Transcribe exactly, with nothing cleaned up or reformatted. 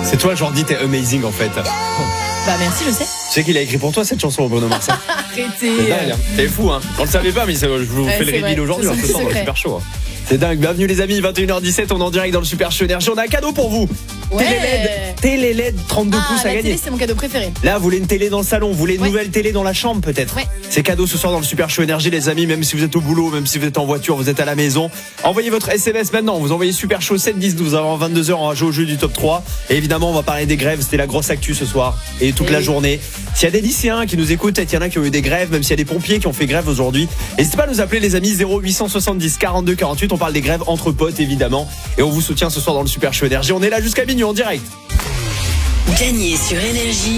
C'est toi, Jordi, t'es amazing en fait. Bah merci, je sais. Tu sais qu'il a écrit pour toi cette chanson, Bruno Mars. Arrêtez. C'est dingue, hein. T'es fou, hein. On le savait pas, mais ça, je vous Ouais, fais le c'est reveal vrai. aujourd'hui, C'est en ce temps dans le secret. Super Show. hein. C'est dingue. Bienvenue les amis, vingt et une heures dix-sept, on est en direct dans le Super Show Énergie. On a un cadeau pour vous. Ouais. Télé L E D, télé L E D trente-deux Ah, pouces à la gagner. télé, c'est mon cadeau préféré. Là, vous voulez une télé dans le salon, vous voulez une Ouais. nouvelle télé dans la chambre peut-être. Ouais. C'est cadeau ce soir dans le Super Show Énergie les amis, même si vous êtes au boulot, même si vous êtes en voiture, vous êtes à la maison. Envoyez votre S M S maintenant, vous envoyez Super Show sept dix douze avant vingt-deux heures, on va jouer au jeu du top trois. Et évidemment, on va parler des grèves, c'était la grosse actu ce soir et toute Et la oui. journée. S'il y a des lycéens qui nous écoutent, peut-être il y en a qui ont eu des grèves, même s'il y a des pompiers qui ont fait grève aujourd'hui, n'hésitez pas à nous appeler les amis zéro huit cent soixante-dix quarante-deux quarante-huit, on parle des grèves entre potes évidemment et on vous soutient ce soir dans le Super Show Énergie. On est là jusqu'à minuit en direct. Gagnez sur Énergie